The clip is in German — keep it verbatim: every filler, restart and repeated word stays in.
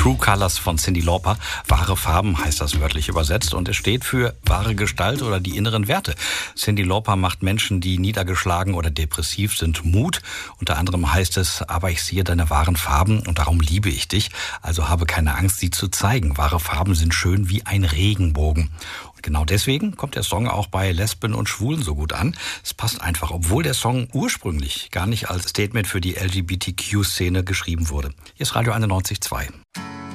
True Colors von Cyndi Lauper. Wahre Farben heißt das wörtlich übersetzt und es steht für wahre Gestalt oder die inneren Werte. Cyndi Lauper macht Menschen, die niedergeschlagen oder depressiv sind, Mut. Unter anderem heißt es, aber ich sehe deine wahren Farben und darum liebe ich dich. Also habe keine Angst, sie zu zeigen. Wahre Farben sind schön wie ein Regenbogen. Und genau deswegen kommt der Song auch bei Lesben und Schwulen so gut an. Es passt einfach, obwohl der Song ursprünglich gar nicht als Statement für die L G B T Q-Szene geschrieben wurde. Hier ist Radio einundneunzig Komma zwei.